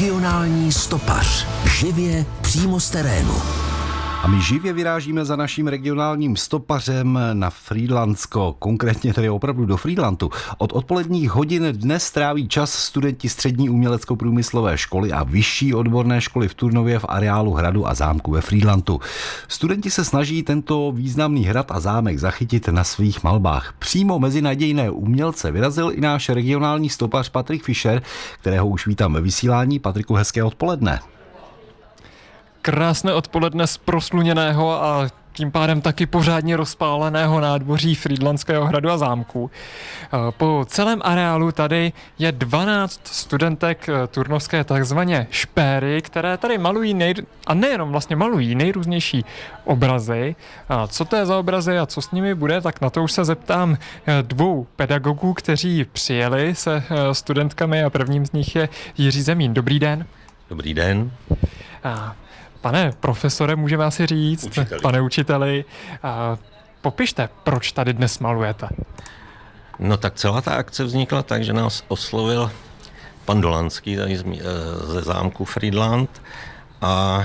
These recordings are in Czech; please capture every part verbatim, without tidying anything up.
Regionální stopař. Živě přímo z terénu. A my živě vyrážíme za naším regionálním stopařem na Frýdlantsko, konkrétně tedy opravdu do Frýdlantu. Od odpoledních hodin dnes stráví čas studenti střední umělecko-průmyslové školy a vyšší odborné školy v Turnově v areálu hradu a zámku ve Frýdlantu. Studenti se snaží tento významný hrad a zámek zachytit na svých malbách. Přímo mezi nadějné umělce vyrazil i náš regionální stopař Patrik Fischer, kterého už vítám ve vysílání. Patriku, hezké odpoledne. Krásné odpoledne z prosluněného a tím pádem taky pořádně rozpáleného nádvoří Frýdlantského hradu a zámku. Po celém areálu tady je dvanáct studentek turnovské takzvané špéry, které tady malují nej... a nejenom vlastně malují nejrůznější obrazy. A co to je za obrazy a co s nimi bude, tak na to už se zeptám dvou pedagogů, kteří přijeli se studentkami a prvním z nich je Jiří Zemín. Dobrý den. Dobrý den. A pane profesore, můžeme asi říct, učiteli. pane učiteli, a popište, proč tady dnes malujete. No tak celá ta akce vznikla tak, že nás oslovil pan Dolanský tady ze zámku Frýdlant a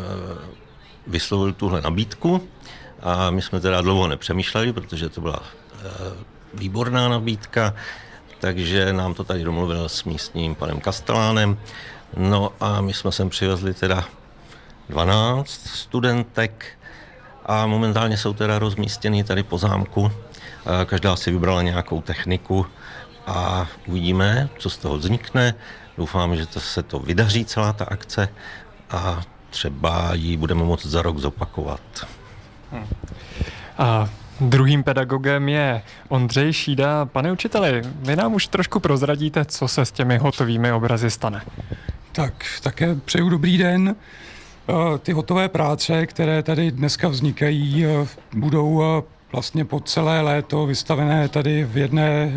vyslovil tuhle nabídku a my jsme teda dlouho nepřemýšleli, protože to byla výborná nabídka, takže nám to tady domluvil s místním panem Kastelánem. No a my jsme sem přivezli teda dvanáct studentek a momentálně jsou teda rozmístěny tady po zámku. Každá si vybrala nějakou techniku a uvidíme, co z toho vznikne. Doufám, že to se to vydaří, celá ta akce, a třeba ji budeme moct za rok zopakovat. Hmm. A druhým pedagogem je Ondřej Šída. Pane učiteli, vy nám už trošku prozradíte, co se s těmi hotovými obrazy stane. Tak, také přeju dobrý den. Ty hotové práce, které tady dneska vznikají, budou vlastně po celé léto vystavené tady v jedné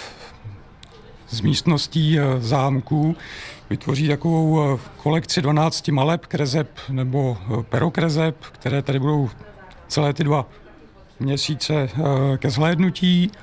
z místností zámku. Vytvoří takovou kolekci dvanácti maleb, kreseb nebo perokreseb, které tady budou celé ty dva měsíce ke zhlédnutí.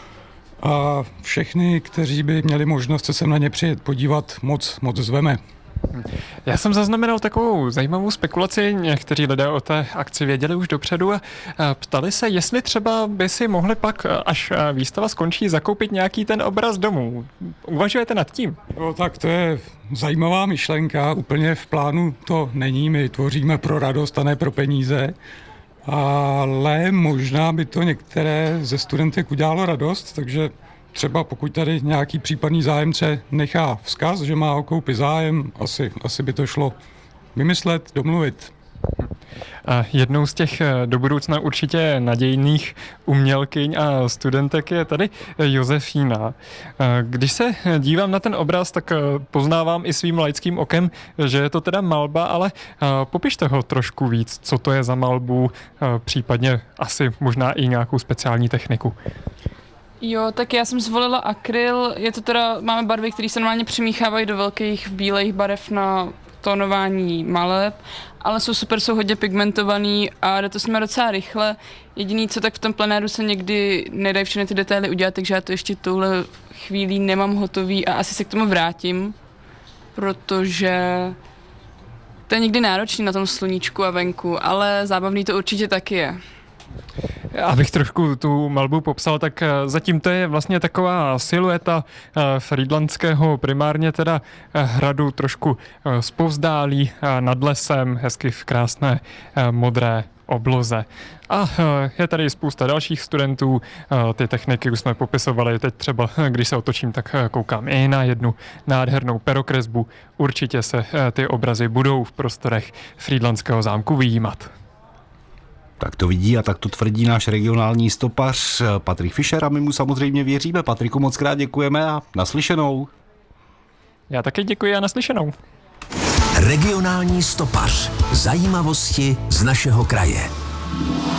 A všechny, kteří by měli možnost se sem na ně přijet podívat, moc, moc zveme. Já jsem zaznamenal takovou zajímavou spekulaci, někteří lidé o té akci věděli už dopředu a ptali se, jestli třeba by si mohli pak, až výstava skončí, zakoupit nějaký ten obraz domů. Uvažujete nad tím? No, tak to je zajímavá myšlenka, úplně v plánu to není, my tvoříme pro radost a ne pro peníze, ale možná by to některé ze studentek udělalo radost, takže třeba pokud tady nějaký případný zájemce nechá vzkaz, že má o koupi zájem, asi, asi by to šlo vymyslet, domluvit. A jednou z těch do budoucna určitě nadějných umělkyň a studentek je tady Josefína. Když se dívám na ten obraz, tak poznávám i svým laickým okem, že je to teda malba, ale popište ho trošku víc, co to je za malbu, případně asi možná i nějakou speciální techniku. Jo, tak já jsem zvolila akryl, je to teda, máme barvy, které se normálně přimíchávají do velkých bílých barev na tónování maleb, ale jsou super, jsou hodně pigmentovaný a jde to s nimi docela rychle. Jediný, co tak v tom plenéru se někdy nedají všechny ty detaily udělat, takže já to ještě touhle chvílí nemám hotový a asi se k tomu vrátím, protože to je někdy náročný na tom sluníčku a venku, ale zábavný to určitě taky je. Abych trošku tu malbu popsal, tak zatím to je vlastně taková silueta frýdlantského primárně teda hradu trošku zpovzdálí nad lesem, hezky v krásné modré obloze. A je tady spousta dalších studentů, ty techniky už jsme popisovali, teď třeba, když se otočím, tak koukám i na jednu nádhernou perokresbu. Určitě se ty obrazy budou v prostorech Frýdlantského zámku vyjímat. Tak to vidí a tak to tvrdí náš regionální stopař Patrik Fischer a my mu samozřejmě věříme. Patriku, moc krát děkujeme a naslyšenou. Já taky děkuji a naslyšenou. Regionální stopař. Zajímavosti z našeho kraje.